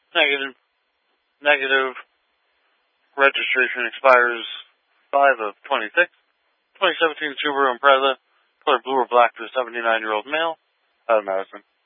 Negative. Negative. Registration expires 5 of 26. 2017 Subaru Impreza. Color blue or black to a 79-year-old male. Out of Madison.